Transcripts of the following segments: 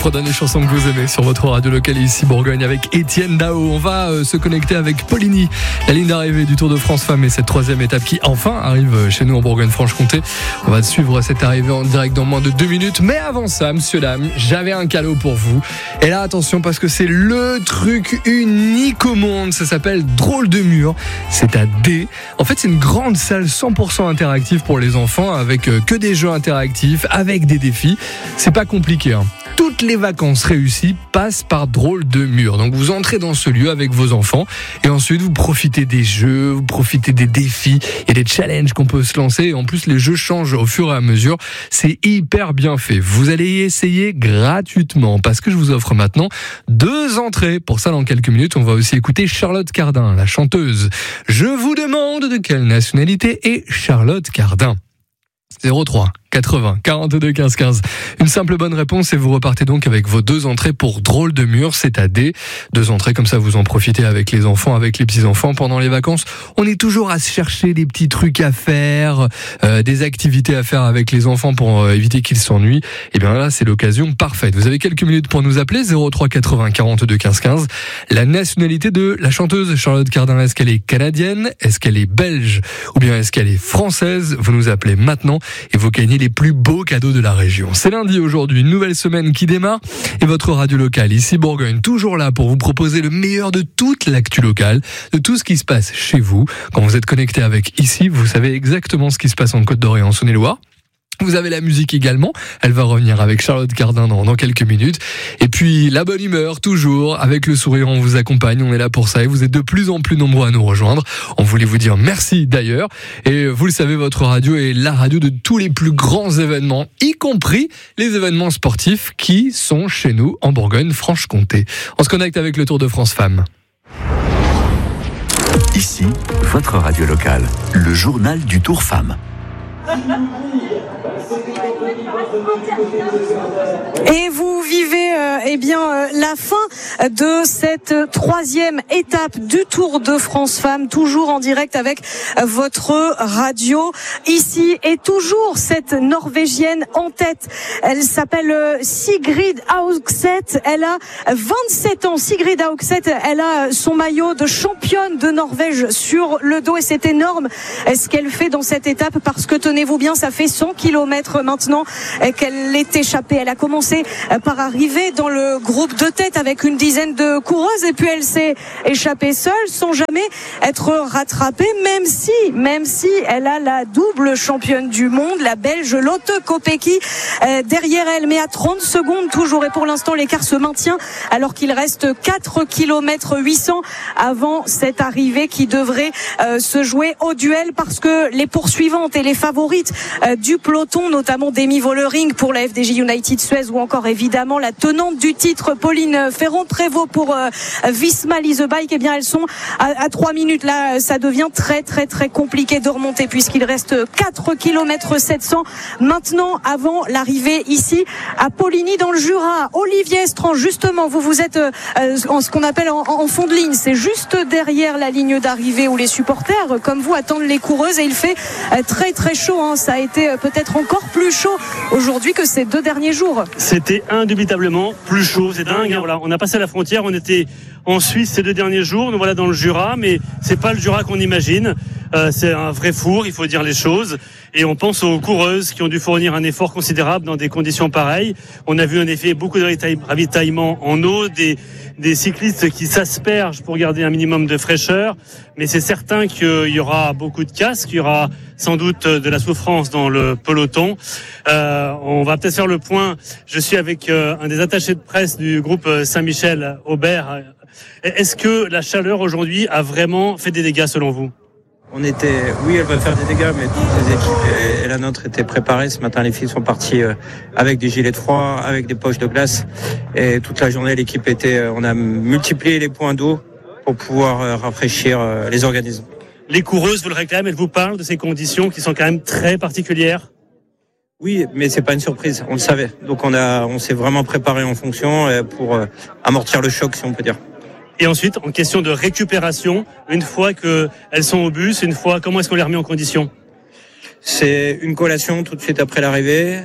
Fredonne les chansons que vous aimez sur votre radio locale ici Bourgogne avec Étienne Dao. On va se connecter avec Poligny, la ligne d'arrivée du Tour de France Femmes et cette troisième étape qui enfin arrive chez nous en Bourgogne-Franche-Comté. On va suivre cette arrivée en direct dans moins de 2 minutes. Mais avant ça, monsieur, dame, j'avais un cadeau pour vous. Et là, attention, parce que c'est le truc unique au monde. Ça s'appelle Drôle de Mur. C'est à D. En fait, c'est une grande salle 100% interactive pour les enfants avec que des jeux interactifs, avec des défis. C'est pas compliqué, hein. Toutes les vacances réussies passent par Drôle de Mur. Donc vous entrez dans ce lieu avec vos enfants et ensuite vous profitez des jeux, vous profitez des défis et des challenges qu'on peut se lancer. Et en plus, les jeux changent au fur et à mesure. C'est hyper bien fait. Vous allez y essayer gratuitement parce que je vous offre maintenant 2 entrées. Pour ça, dans quelques minutes, on va aussi écouter Charlotte Cardin, la chanteuse. Je vous demande de quelle nationalité est Charlotte Cardin. 03 80 42 15 15. Une simple bonne réponse et vous repartez donc avec vos 2 entrées pour Drôle de Mur. C'est à D. 2 entrées, comme ça vous en profitez avec les enfants, avec les petits-enfants. Pendant les vacances, on est toujours à se chercher des petits trucs à faire, des activités à faire avec les enfants pour éviter qu'ils s'ennuient. Et bien là, c'est l'occasion parfaite. Vous avez quelques minutes pour nous appeler. 03 80 42 15 15. La nationalité de la chanteuse Charlotte Cardin, est-ce qu'elle est canadienne? Est-ce qu'elle est belge? Ou bien est-ce qu'elle est française? Vous nous appelez maintenant et vous gagnez les plus beaux cadeaux de la région. C'est lundi aujourd'hui, une nouvelle semaine qui démarre et votre radio locale ici Bourgogne, toujours là pour vous proposer le meilleur de toute l'actu locale, de tout ce qui se passe chez vous. Quand vous êtes connecté avec ici, vous savez exactement ce qui se passe en Côte-d'Or et en Saône-et-Loire. Vous avez la musique également, elle va revenir avec Charlotte Cardin dans quelques minutes. Et puis la bonne humeur, toujours, avec le sourire, on vous accompagne, on est là pour ça. Et vous êtes de plus en plus nombreux à nous rejoindre. On voulait vous dire merci d'ailleurs. Et vous le savez, votre radio est la radio de tous les plus grands événements, y compris les événements sportifs qui sont chez nous en Bourgogne-Franche-Comté. On se connecte avec le Tour de France Femmes. Ici, votre radio locale, le journal du Tour Femmes. Et vous vivez la fin de cette 3e étape du Tour de France Femmes, toujours en direct avec votre radio ici, et toujours cette Norvégienne en tête. Elle s'appelle Sigrid Augseth, elle a 27 ans. Sigrid Augseth, elle a son maillot de championne de Norvège sur le dos et c'est énorme ce qu'elle fait dans cette étape parce que tenez-vous bien, ça fait 100 km maintenant qu'elle est échappée. Elle a commencé par arriver dans le groupe de tête avec une dizaine de coureuses et puis elle s'est échappée seule sans jamais être rattrapée, même si elle a la double championne du monde, la Belge Lotte Kopecky derrière elle, mais à 30 secondes toujours, et pour l'instant l'écart se maintient alors qu'il reste 4 km 800 avant cette arrivée qui devrait se jouer au duel parce que les poursuivantes et les favorites du peloton, notamment Demi Vollering pour la FDJ United Suez ou encore évidemment la tenante du titre Pauline Ferrand-Prévot pour Visma Lease Bike, eh bien elles sont à 3 minutes. Là, ça devient très très très compliqué de remonter puisqu'il reste 4 km 700 maintenant avant l'arrivée ici à Poligny dans le Jura. Olivier Estran, justement, vous êtes en ce qu'on appelle en fond de ligne, c'est juste derrière la ligne d'arrivée où les supporters comme vous attendent les coureuses et il fait très très chaud, hein. Ça a été peut-être encore plus chaud aujourd'hui que ces 2 derniers jours. C'était indubitablement plus chaud, c'est dingue, hein. Voilà, on a passé la frontière, on était en Suisse ces 2 derniers jours, nous voilà dans le Jura, mais c'est pas le Jura qu'on imagine. C'est un vrai four, il faut dire les choses. Et on pense aux coureuses qui ont dû fournir un effort considérable dans des conditions pareilles. On a vu en effet beaucoup de ravitaillement en eau, des cyclistes qui s'aspergent pour garder un minimum de fraîcheur. Mais c'est certain qu'il y aura beaucoup de casques, il y aura sans doute de la souffrance dans le peloton. On va peut-être faire le point. Je suis avec un des attachés de presse du groupe Saint-Michel, Aubert. Est-ce que la chaleur aujourd'hui a vraiment fait des dégâts selon vous ? Oui, elle va faire des dégâts, mais toutes les équipes et la nôtre étaient préparées. Ce matin, les filles sont parties avec des gilets de froid, avec des poches de glace. Et toute la journée, on a multiplié les points d'eau pour pouvoir rafraîchir les organismes. Les coureuses vous le réclament, elles vous parlent de ces conditions qui sont quand même très particulières. Oui, mais c'est pas une surprise, on le savait. Donc on s'est vraiment préparé en fonction pour amortir le choc, si on peut dire. Et ensuite, en question de récupération, une fois qu'elles sont au bus, comment est-ce qu'on les remet en condition ? C'est une collation tout de suite après l'arrivée.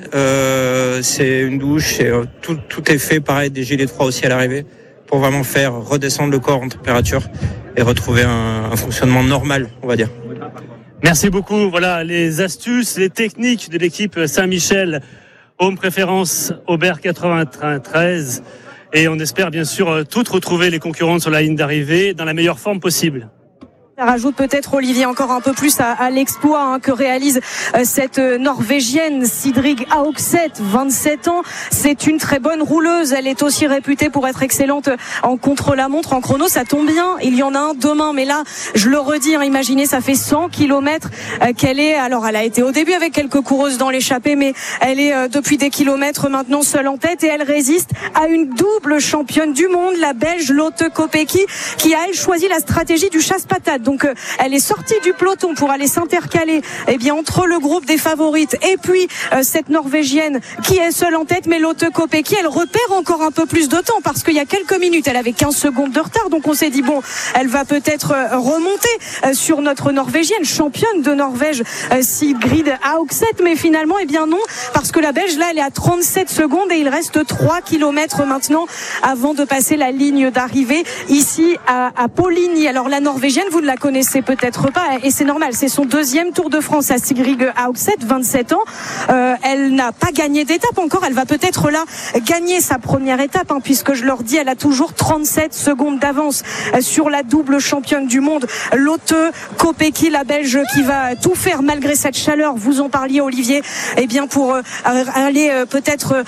C'est une douche. Tout est fait, pareil, des gilets froids aussi à l'arrivée, pour vraiment faire redescendre le corps en température et retrouver un fonctionnement normal, on va dire. Merci beaucoup. Voilà les astuces, les techniques de l'équipe Saint-Michel, Home Préférence Aubert 93. Et on espère bien sûr toutes retrouver les concurrentes sur la ligne d'arrivée dans la meilleure forme possible. Ça rajoute peut-être, Olivier, encore un peu plus à l'exploit que réalise cette Norvégienne Sigrid Haugset, 27 ans. C'est une très bonne rouleuse. Elle est aussi réputée pour être excellente en contre-la-montre, en chrono. Ça tombe bien, il y en a un demain. Mais là, je le redis, imaginez, ça fait 100 kilomètres qu'elle est. Alors, elle a été au début avec quelques coureuses dans l'échappée, mais elle est depuis des kilomètres maintenant seule en tête. Et elle résiste à une double championne du monde, la Belge Lotte Kopecky, qui a, elle, choisi la stratégie du chasse-patate. Donc elle est sortie du peloton pour aller s'intercaler entre le groupe des favorites et puis cette Norvégienne qui est seule en tête. Mais Lotte Kopecky, elle repère encore un peu plus de temps parce qu'il y a quelques minutes elle avait 15 secondes de retard, donc on s'est dit bon, elle va peut-être remonter sur notre Norvégienne, championne de Norvège Sigrid Haugset, mais finalement non, parce que la Belge là elle est à 37 secondes et il reste 3 kilomètres maintenant avant de passer la ligne d'arrivée ici à Poligny. Alors la Norvégienne, vous ne la connaissez peut-être pas, et c'est normal, c'est son deuxième Tour de France à Sigrid Haugset, 27 ans. Elle n'a pas gagné d'étape encore, elle va peut-être là gagner sa première étape, puisque je leur dis, elle a toujours 37 secondes d'avance sur la double championne du monde Lotte Kopecky, la Belge, qui va tout faire malgré cette chaleur, vous en parliez, Olivier, pour aller peut-être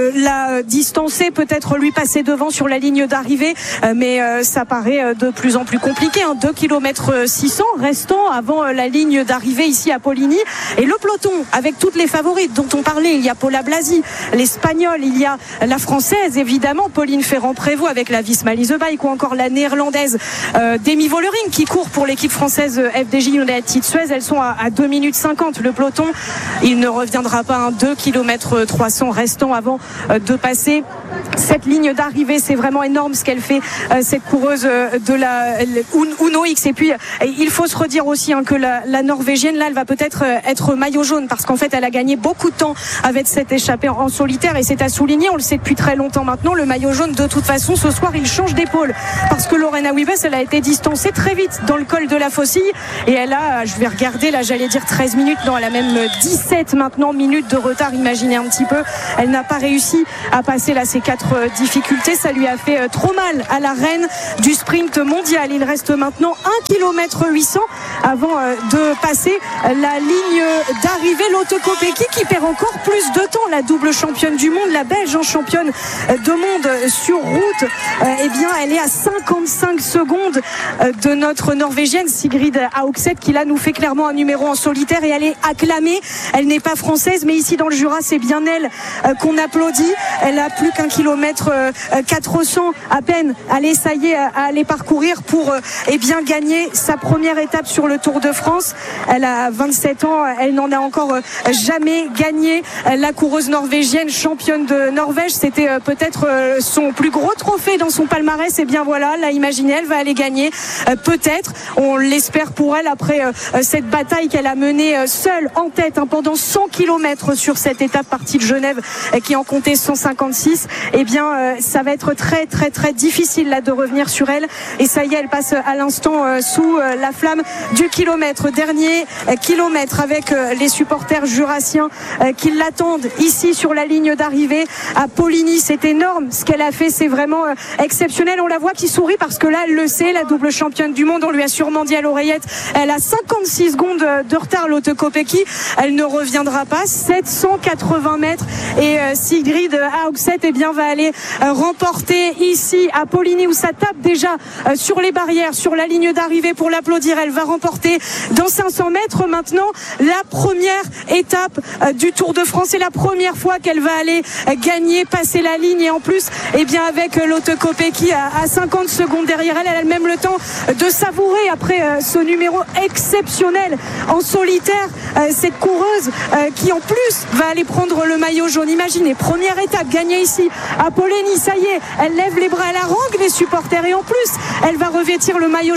la distancer, peut-être lui passer devant sur la ligne d'arrivée, mais ça paraît de plus en plus compliqué, 2 km 600 restant avant la ligne d'arrivée ici à Poligny. Et le peloton avec toutes les favorites dont on parlait, il y a Paula Blasi, l'Espagnole, il y a la Française évidemment, Pauline Ferrand-Prévot avec la Visma Lease Bike, ou encore la Néerlandaise Demi Vollering qui court pour l'équipe française FDJ United Suez. Elles sont à 2 minutes 50. Le peloton, il ne reviendra pas 2 km 300 restant avant de passer cette ligne d'arrivée. C'est vraiment énorme ce qu'elle fait, cette coureuse de la Uno X. Et puis il faut se redire aussi que la Norvégienne là, elle va peut-être être maillot jaune, parce qu'en fait elle a gagné beaucoup de temps avec cette échappée en solitaire, et c'est à souligner, on le sait depuis très longtemps maintenant, le maillot jaune de toute façon ce soir il change d'épaule, parce que Lorena Wiebes, elle a été distancée très vite dans le col de la Faucille, et elle a, je vais regarder là, j'allais dire 13 minutes, non, elle a même 17 maintenant minutes de retard, imaginez un petit peu. Elle n'a pas réussi à passer là ces 4 difficultés, ça lui a fait trop mal à la reine du sprint mondial. Il reste maintenant 1 km 800 avant de passer la ligne d'arrivée. Lotte Kopecky qui perd encore plus de temps, la double championne du monde, la Belge championne de monde sur route, elle est à 55 secondes de notre Norvégienne Sigrid Haugset, qui là nous fait clairement un numéro en solitaire, et elle est acclamée. Elle n'est pas française, mais ici dans le Jura c'est bien elle qu'on applaudit. Elle a plus qu'un kilomètre 400 à peine. Allez, ça y est, à aller parcourir pour gagner sa première étape sur le Tour de France. Elle a 27 ans, elle n'en a encore jamais gagné. La coureuse norvégienne, championne de Norvège, c'était peut-être son plus gros trophée dans son palmarès. Et bien voilà, là imaginez, elle va aller gagner, peut-être, on l'espère pour elle, après cette bataille qu'elle a menée seule en tête pendant 100 km sur cette étape partie de Genève qui en comptait 156. Ça va être très très très difficile là de revenir sur elle, et ça y est, elle passe à l'instant sous la flamme du kilomètre, dernier kilomètre, avec les supporters jurassiens qui l'attendent ici sur la ligne d'arrivée à Poligny. C'est énorme ce qu'elle a fait, c'est vraiment exceptionnel. On la voit qui sourit parce que là elle le sait, la double championne du monde, on lui a sûrement dit à l'oreillette, elle a 56 secondes de retard, Lotte Kopecky, elle ne reviendra pas. 780 mètres et Sigrid Haugset va aller remporter ici à Poligny, où ça tape déjà sur les barrières, sur la ligne d'arrivée pour l'applaudir. Elle va remporter dans 500 mètres maintenant la première étape du Tour de France. C'est la première fois qu'elle va aller gagner, passer la ligne, et en plus avec Lotte Kopecky à 50 secondes derrière elle, elle a même le temps de savourer après ce numéro exceptionnel en solitaire, cette coureuse qui en plus va aller prendre le maillot jaune. Imaginez, première étape gagnée ici à Poligny, ça y est, elle lève les bras à la harangue les supporters, et en plus elle va revêtir le maillot jaune ce soir.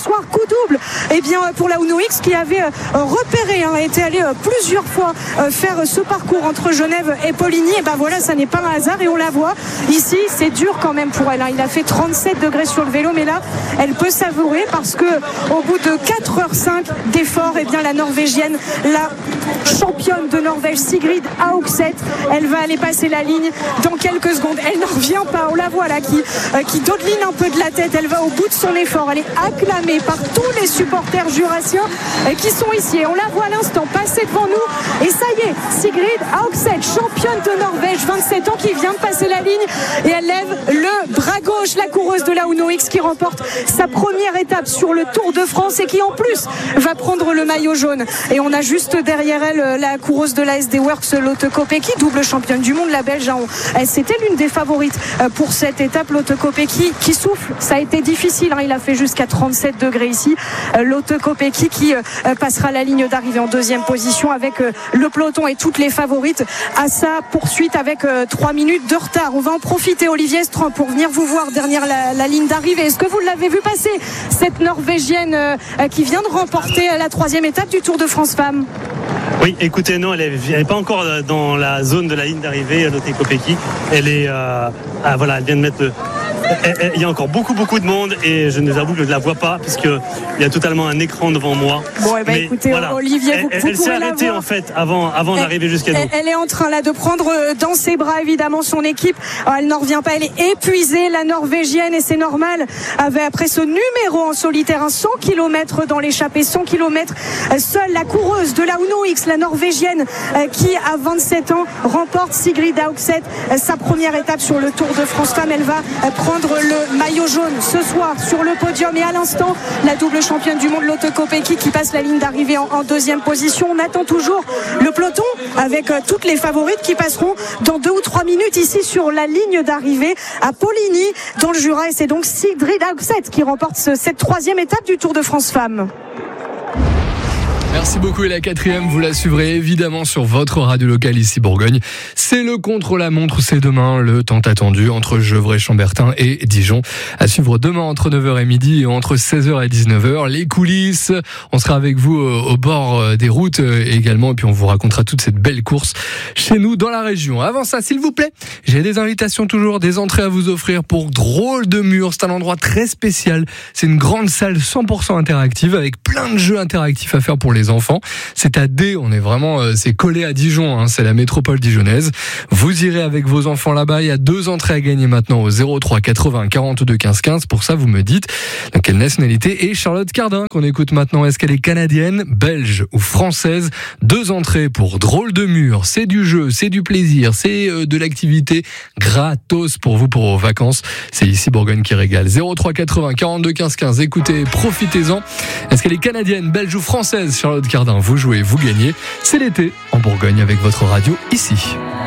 soir, coup double pour la Uno X qui avait repéré, était allé plusieurs fois faire ce parcours entre Genève et Poligny. Et voilà, ça n'est pas un hasard et on la voit ici, c'est dur quand même pour elle. Il a fait 37 degrés sur le vélo, mais là elle peut savourer parce que au bout de 4h05 d'effort, la Norvégienne, la championne de Norvège Sigrid Haugset, elle va aller passer la ligne dans quelques secondes. Elle n'en revient pas, on la voit là qui dodeline un peu de la tête, elle va au bout de son effort, elle est acclamée par tous les supporters jurassiens qui sont ici et on la voit à l'instant passer devant nous et ça y est, Sigrid Haugset, championne de Norvège, 27 ans, qui vient de passer la ligne et elle lève le bras gauche, la coureuse de la Uno X qui remporte sa première étape sur le Tour de France et qui en plus va prendre le maillot jaune. Et on a juste derrière elle la coureuse de la SD Works, Lotte Kopecky, double championne du monde, la Belge. C'était l'une des favorites pour cette étape. Lotte Kopecky qui souffle, ça a été difficile, il a fait jusqu'à 37 degrés ici. Lotte Kopecky qui passera la ligne d'arrivée en deuxième position avec le peloton et toutes les favorites à sa poursuite avec 3 minutes de retard. On va en profiter, Olivier Strand, pour venir vous voir derrière la ligne d'arrivée. Est-ce que vous l'avez vu passer, cette Norvégienne qui vient de remporter la 3e étape du Tour de France Femmes? Oui, écoutez, non, elle n'est pas encore dans la zone de la ligne d'arrivée, Lotte Kopecky. Elle est, elle vient de mettre il y a encore beaucoup de monde et je vous avoue que je ne la vois pas puisqu'il y a totalement un écran devant moi. Bon, écoutez, voilà. Olivier, elle s'est arrêtée en fait avant d'arriver jusqu'à nous. Elle est en train là de prendre dans ses bras évidemment son équipe. Elle n'en revient pas, elle est épuisée, la Norvégienne, et c'est normal. Après ce numéro en solitaire, 100 km dans l'échappée, 100 km seule, la coureuse de la Uno X, la Norvégienne, qui à 27 ans remporte, Sigrid Haugset, sa première étape sur le Tour de France Femmes. Elle va prendre le maillot jaune ce soir sur le podium et à l'instant la double championne du monde Lotte Kopecky qui passe la ligne d'arrivée en deuxième position. On attend toujours le peloton avec toutes les favorites qui passeront dans 2 ou 3 minutes ici sur la ligne d'arrivée à Poligny dans le Jura, et c'est donc Sigrid Haugset qui remporte cette 3e étape du Tour de France Femmes. Merci beaucoup, et la 4e, vous la suivrez évidemment sur votre radio locale ici Bourgogne. C'est le contre-la-montre, c'est demain, le tant attendu entre Gevrey-Chambertin et Dijon. À suivre demain entre 9h et midi et entre 16h et 19h. Les coulisses, on sera avec vous au bord des routes également, et puis on vous racontera toute cette belle course chez nous dans la région. Avant ça, s'il vous plaît, j'ai des invitations toujours, des entrées à vous offrir pour Drôle de Mur. C'est un endroit très spécial. C'est une grande salle 100% interactive avec plein de jeux interactifs à faire pour les enfants. C'est à D, on est vraiment, c'est collé à Dijon, c'est la métropole dijonnaise. Vous irez avec vos enfants là-bas. Il y a 2 entrées à gagner maintenant au 03 80 42 15 15. Pour ça, vous me dites dans quelle nationalité est Charlotte Cardin qu'on écoute maintenant. Est-ce qu'elle est canadienne, belge ou française? 2 entrées pour Drôle de Mur. C'est du jeu, c'est du plaisir, c'est de l'activité gratos pour vous, pour vos vacances. C'est ici Bourgogne qui régale. 03 80 42 15 15. Écoutez, profitez-en. Est-ce qu'elle est canadienne, belge ou française, Charlotte Cardin? Vous jouez, vous gagnez. C'est l'été en Bourgogne avec votre radio ici.